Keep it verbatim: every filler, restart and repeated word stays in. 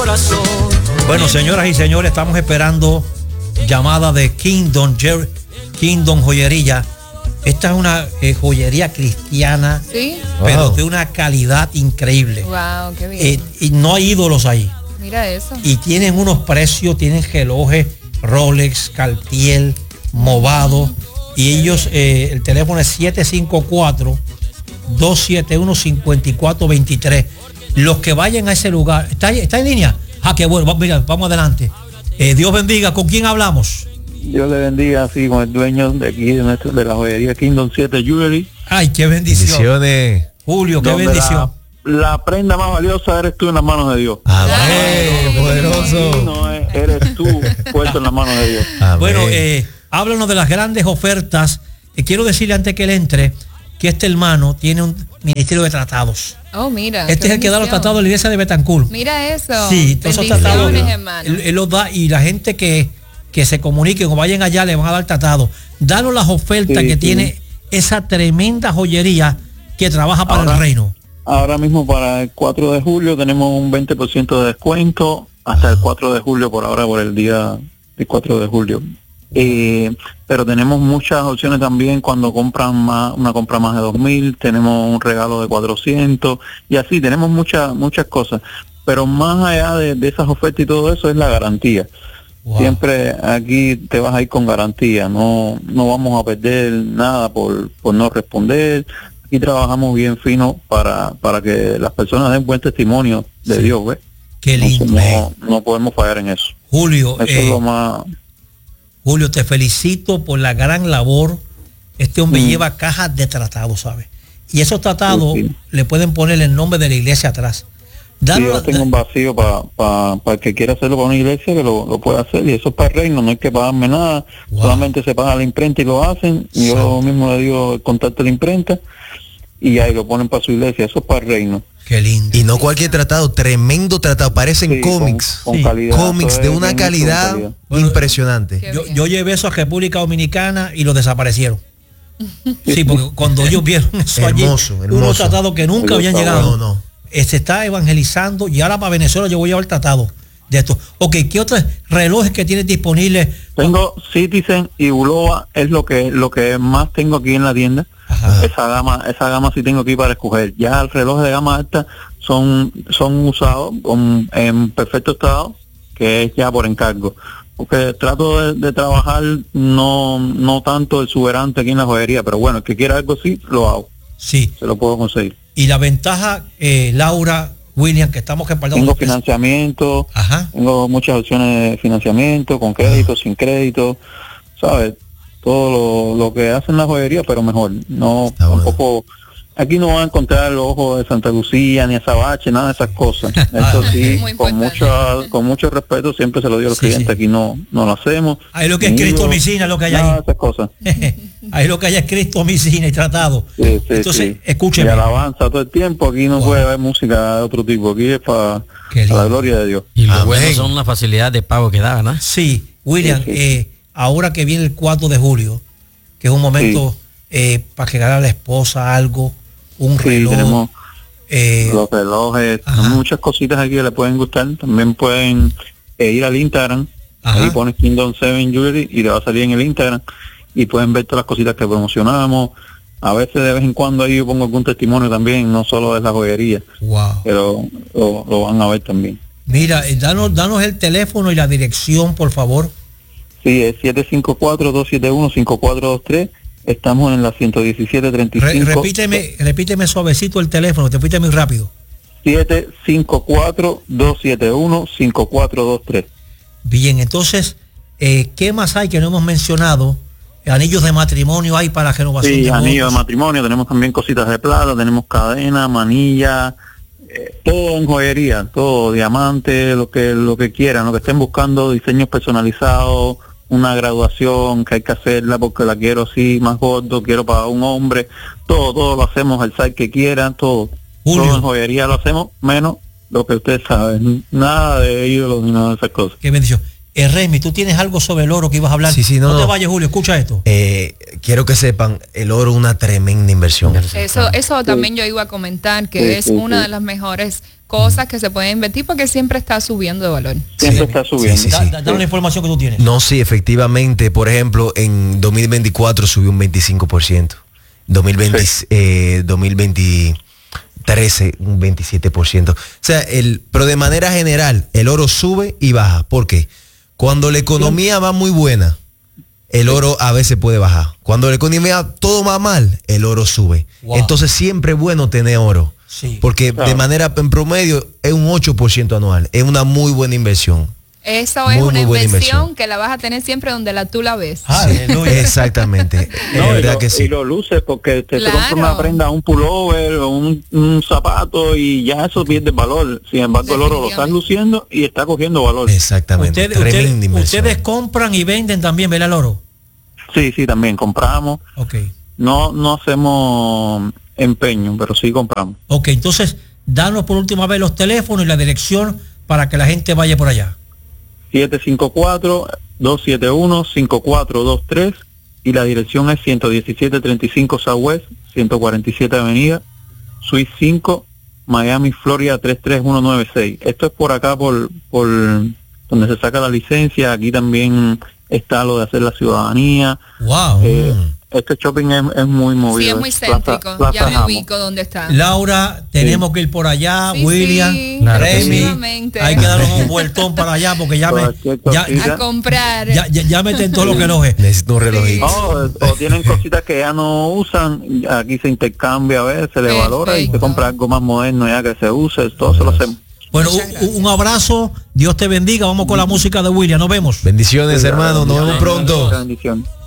corazón. Bueno, señoras y señores, estamos esperando llamada de Kingdom, Jer Kingdom Joyería. Esta es una eh, joyería cristiana, ¿sí? Pero Wow. de una calidad increíble. Wow, qué bien. Eh, y no hay ídolos ahí. Mira eso. Y tienen unos precios, tienen relojes, Rolex, Cartier, Movado. Y ellos, eh, el teléfono es siete cinco cuatro, dos siete uno, cinco cuatro dos tres. Los que vayan a ese lugar, ¿está, está en línea? Ah, qué bueno, mira, vamos adelante. Eh, Dios bendiga, ¿con quién hablamos? Dios le bendiga, así con el dueño de aquí, de, nuestro, de la joyería Kingdom siete Jewelry. Ay, qué bendición. Bendiciones. Julio, qué Donde bendición. La, la prenda más valiosa eres tú en las manos de Dios. Amén, poderoso. No es, eres tú puesto en las manos de Dios. Amén. Bueno, eh, háblanos de las grandes ofertas. Eh, quiero decirle antes que él entre que este hermano tiene un ministerio de tratados. Oh, mira. Este es el que da los tratados de la iglesia de Betancourt. Mira eso. Sí, todos esos tratados. Hermano. Él, él los da y la gente que, que se comunique o vayan allá le van a dar tratados. Danos las ofertas Sí, que sí. tiene esa tremenda joyería que trabaja para Ahora- el reino. Ahora mismo para el cuatro de julio tenemos un veinte por ciento de descuento hasta el cuatro de julio, por ahora, por el día del cuatro de julio. Eh, pero tenemos muchas opciones también cuando compran más, una compra más de dos mil, tenemos un regalo de cuatrocientos y así, tenemos muchas muchas cosas. Pero más allá de, de esas ofertas y todo eso es la garantía. Wow. Siempre aquí te vas a ir con garantía, no no vamos a perder nada por, por no responder. Aquí trabajamos bien fino para, para que las personas den buen testimonio de Sí. Dios, ¿ves? Qué lindo. No, no podemos fallar en eso. Julio, Eso eh, es lo más... Julio, te felicito por la gran labor. Este hombre Mm. lleva cajas de tratados, ¿sabes? Y esos tratados Sí, sí. le pueden poner el nombre de la iglesia atrás. Sí, Danos yo la- tengo un vacío para pa, pa el que quiera hacerlo para una iglesia, que lo, lo pueda hacer, y eso es para el reino, no hay que pagarme nada, Wow. solamente se paga la imprenta y lo hacen, y yo Santo. mismo le digo el contacto de la imprenta, y ahí lo ponen para su iglesia, eso es para el reino. Qué lindo. Y no cualquier tratado, tremendo tratado, parecen Sí, con- cómics. con Sí. calidad, Cómics eso de es una bien hecho con calidad calidad. Bueno, impresionante. Qué Yo, bien. yo llevé eso a República Dominicana y lo desaparecieron. Sí, porque cuando ellos vieron eso allí, Hermoso, unos hermoso. tratados que nunca Eso habían está llegado, bueno. No, no. eh, se está evangelizando y ahora para Venezuela yo voy a llevar tratado de esto. Ok, ¿qué otros relojes que tienes disponibles? Tengo Citizen y Bulova, es lo que lo que más tengo aquí en la tienda. Ajá. Esa gama esa gama sí tengo aquí para escoger. Ya el reloj de gama alta son son usados con- en perfecto estado, que es ya por encargo. Porque trato de, de trabajar no no tanto el exuberante aquí en la joyería, pero bueno, el que quiera algo así, lo hago. Sí. Se lo puedo conseguir. Y la ventaja, eh, Laura, William, que estamos respaldando. Tengo financiamiento, Ajá. tengo muchas opciones de financiamiento, con crédito, sin crédito, ¿sabes? Todo lo, lo que hacen la joyería, pero mejor. No, Está bueno. tampoco, aquí no van a encontrar los ojos de Santa Lucía, ni Azabache, nada de esas cosas. Eso sí, Muy con importante. mucho, con mucho respeto, siempre se lo digo a los Sí, clientes, sí. aquí no, no lo hacemos. Ahí lo que es Ni Cristo yo, Homicina, lo que hay nada de ahí. esas cosas. Ahí lo que hay es Cristo Homicina y tratado. Sí, sí, Entonces, sí. escúcheme. Y alabanza todo el tiempo, aquí no Wow. puede haber música de otro tipo, aquí es para Qué lindo. la gloria de Dios. Y lo Amén. bueno son las facilidades de pago que da, ¿no? Sí, William, Sí, sí. eh, ahora que viene el cuatro de julio, que es un momento eh, para que gane a la esposa algo, un Sí, reloj. tenemos eh, los relojes, Ajá. muchas cositas aquí que le pueden gustar. También pueden eh, ir al Instagram, Ajá. ahí pones Kingdom siete Jewelry y le va a salir en el Instagram y pueden ver todas las cositas que promocionamos. A veces de vez en cuando ahí yo pongo algún testimonio también, no solo de la joyería, wow. pero lo, lo van a ver también. Mira, eh, danos, danos el teléfono y la dirección, por favor. Sí, es siete cinco cuatro, dos siete uno, cinco cuatro dos tres. Estamos en la ciento diecisiete treinta y Re- cinco. repíteme, repíteme suavecito el teléfono, te fuiste muy rápido. siete cinco cuatro, dos siete uno, cinco cuatro dos tres. Bien, entonces, eh, ¿qué más hay que no hemos mencionado? Anillos de matrimonio hay para renovación Sí, de anillo de votos. matrimonio, tenemos también cositas de plata, tenemos cadena, manilla, eh, todo en joyería, todo, diamante, lo que lo que quieran, lo que estén buscando, diseños personalizados, una graduación que hay que hacerla porque la quiero así, más gordo, quiero para un hombre, todo, todo lo hacemos, el size que quieran, todo. Julio. Todo en joyería lo hacemos, menos lo que ustedes saben, nada de ídolos ni nada de esas cosas. Qué bendición. Eh, Remy, tú tienes algo sobre el oro que ibas a hablar. Sí, sí, no, no te no. vayas, Julio, escucha esto. Eh, quiero que sepan, el oro es una tremenda inversión. Eso, eso también yo iba a comentar, que Sí, es sí, una sí. de las mejores cosas que se pueden invertir porque siempre está subiendo de valor. Siempre Sí, está subiendo. sí, sí, Da, sí. da- dame la información que tú tienes. No, sí, efectivamente, por ejemplo, en dos mil veinticuatro subió un veinticinco por ciento. dos mil veinte, Sí. eh, dos mil veintitrés un veintisiete por ciento. O sea, el, pero de manera general, el oro sube y baja. ¿Por qué? Cuando la economía va muy buena, el oro a veces puede bajar. Cuando la economía todo va mal, el oro sube. Wow. Entonces siempre es bueno tener oro. Sí. Porque Claro. de manera en promedio es un ocho por ciento anual. Es una muy buena inversión. Eso Muy, es muy una buena inversión, inversión. que la vas a tener siempre donde la tú la ves. Aleluya. Exactamente. No, de y, verdad lo, que sí. y lo luces porque te, Claro. te compras una prenda, un pullover o un, un zapato y ya eso pierde valor. Sin embargo, el oro lo estás luciendo y está cogiendo valor. Exactamente. Ustedes, Tremenda ustedes- inversión. ustedes compran y venden también, ¿verdad, el oro? Sí, sí, también compramos. Ok. No, no hacemos empeño, pero sí compramos. Ok, entonces, danos por última vez los teléfonos y la dirección para que la gente vaya por allá. siete cinco cuatro, dos siete uno, cinco cuatro dos tres y la dirección es ciento diecisiete treinta y cinco Southwest, ciento cuarenta y siete Avenida, Suite cinco, Miami, Florida tres tres uno nueve seis. Esto es por acá, por, por donde se saca la licencia. Aquí también está lo de hacer la ciudadanía. Wow. Eh, este shopping es, es muy movido. Sí, es muy es Plaza- céntrico. Plaza ya me Jamo. ubico dónde está. Laura, tenemos que ir por allá, Sí, William, sí, Claro que sí. Remy, definitivamente. hay que darnos un vueltón para allá porque ya me, Cualquier ya, cosita. A comprar. ya, ya, ya me tentó lo que enoje. Necesito un relojito. No, o tienen cositas que ya no usan, aquí se intercambia, a ver, se le valora y se Perfecto. compra algo más moderno ya que se use, todo se lo hacemos. Bueno, Muchas un, gracias. un abrazo, Dios te bendiga, vamos con la música de William, nos vemos. Bendiciones, hermano. Nos vemos pronto. Bendiciones.